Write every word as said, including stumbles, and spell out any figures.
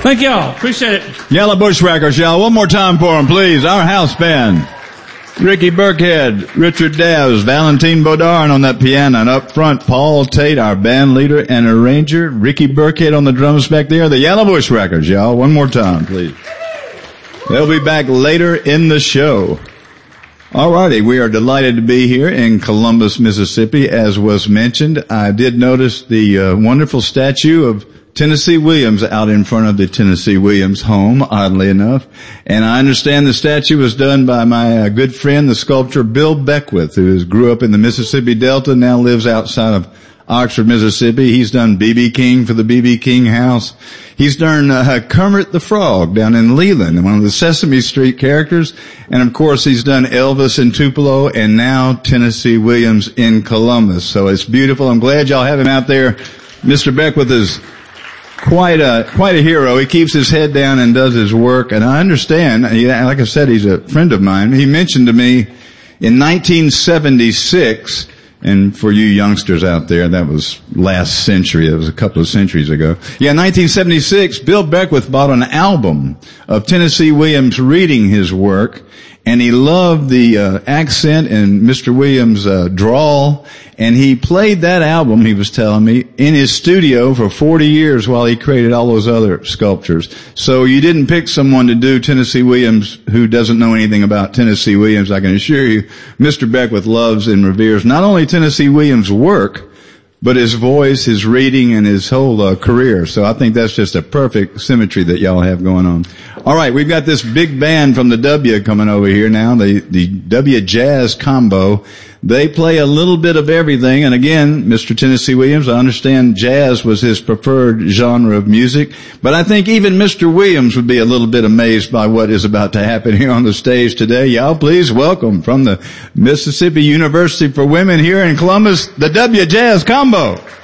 Thank y'all. Appreciate it. Yellow Bushwhackers, y'all. One more time for them, please. Our house band. Ricky Burkhead, Richard Daz, Valentine Bodard on that piano, and up front, Paul Tate, our band leader and arranger. Ricky Burkhead on the drums back there. The Yellow Bushwhackers, y'all. One more time, please. They'll be back later in the show. Alrighty, we are delighted to be here in Columbus, Mississippi, as was mentioned. I did notice the uh, wonderful statue of Tennessee Williams out in front of the Tennessee Williams home, oddly enough. And I understand the statue was done by my uh, good friend, the sculptor Bill Beckwith, who grew up in the Mississippi Delta, now lives outside of Oxford, Mississippi. He's done B B King for the B B King House. He's done uh, Kermit the Frog down in Leland, one of the Sesame Street characters. And of course, he's done Elvis in Tupelo and now Tennessee Williams in Columbus. So it's beautiful. I'm glad y'all have him out there. Mister Beckwith is quite a, quite a hero. He keeps his head down and does his work. And I understand, like I said, he's a friend of mine. He mentioned to me in nineteen seventy-six, and for you youngsters out there, that was last century. It was a couple of centuries ago. Yeah, nineteen seventy-six, Bill Beckwith bought an album of Tennessee Williams reading his work, and he loved the uh, accent and Mister Williams' uh, drawl, and he played that album, he was telling me, in his studio for forty years while he created all those other sculptures. So you didn't pick someone to do Tennessee Williams who doesn't know anything about Tennessee Williams. I can assure you, Mister Beckwith loves and reveres not only Tennessee Williams' work, but his voice, his reading, and his whole uh, career. So I think that's just a perfect symmetry that y'all have going on. All right, we've got this big band from the W coming over here now, the the W Jazz Combo. They play a little bit of everything, and again, Mister Tennessee Williams, I understand jazz was his preferred genre of music, but I think even Mister Williams would be a little bit amazed by what is about to happen here on the stage today. Y'all please welcome from the Mississippi University for Women here in Columbus, the W Jazz Combo.